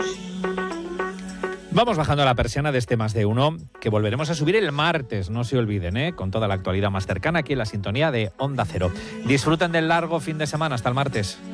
Vamos bajando la persiana de este Más de Uno, que volveremos a subir el martes, no se olviden, con toda la actualidad más cercana aquí en la sintonía de Onda Cero. Disfruten del largo fin de semana, hasta el martes.